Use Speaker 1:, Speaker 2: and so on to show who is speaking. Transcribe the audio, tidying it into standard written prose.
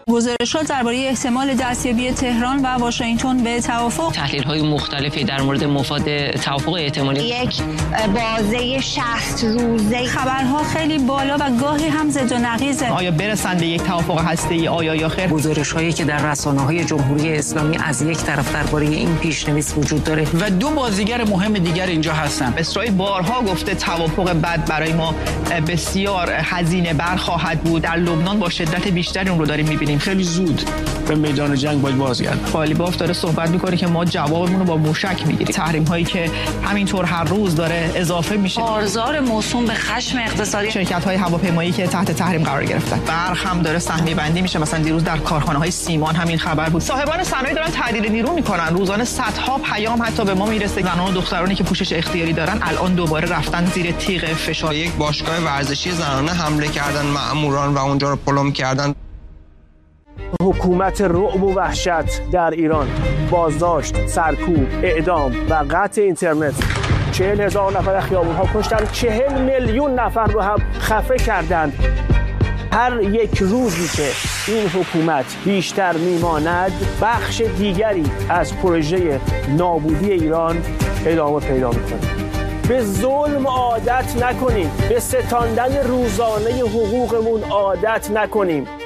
Speaker 1: گزارشات درباره احتمال دستیابی تهران و واشنگتن به توافق.
Speaker 2: تحلیل‌های مختلفی در مورد مفاد توافق احتمالی.
Speaker 3: یک بازه 60 روزه.
Speaker 1: خبرها خیلی بالا و گاهی هم زد و نقیضه.
Speaker 4: آیا برسند به یک توافق هسته‌ای آیا یا خیر؟
Speaker 2: گزارش‌هایی که در رسانه‌های جمهوری اسلامی از یک طرف درباره این پیش‌نویس وجود داره
Speaker 5: و دو بازیگر مهم دیگر اینجا هستن.
Speaker 4: اسرائیل بارها گفته توافق بد برای ما بسیار هزینه بر خواهد بود. در لبنان با شدت بیشتری اون رو داریم می‌بینیم.
Speaker 5: خیلی زود به میدان جنگ باید بازگردیم.
Speaker 4: قالیباف داره صحبت می‌کنه که ما جوابمون رو با موشک می‌گیریم. تحریم‌هایی که همینطور هر روز داره اضافه میشه.
Speaker 2: بازار موسوم به خشم اقتصادی.
Speaker 4: شرکت‌های هواپیمایی که تحت تحریم قرار گرفتن. برق هم داره سهمی بندی میشه. مثلا دیروز در کارخانه‌های سیمان همین خبر بود. صاحبان صنایع دارن تعدیل نیرو می‌کنن. روزانه صدها پیام حتی به ما میرسه. زنان و دخترانی که پوشش اختیاری دارن الان دوباره رفتن زیر تیغ فشار.
Speaker 6: یک باشگاه ورزشی زنانه حمله کردن مأموران و اونجا رو پلم کردن.
Speaker 7: حکومت رعب و وحشت در ایران، بازداشت، سرکوب، اعدام و قطع اینترنت. 40,000 نفر خیابون‌ها کشتن، 40 میلیون نفر رو هم خفه کردند. هر یک روزی که این حکومت بیشتر میماند، بخش دیگری از پروژه نابودی ایران ادامه پیدا میکنه. به ظلم عادت نکنیم، به ستاندن روزانه حقوقمون عادت نکنیم.